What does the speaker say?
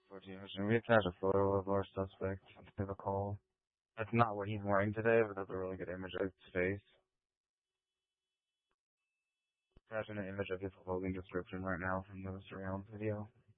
We attached a photo of our suspect to the call. That's not what he's wearing today, but that's a really good image of his face. Attaching an image of his clothing description right now from the surveillance video.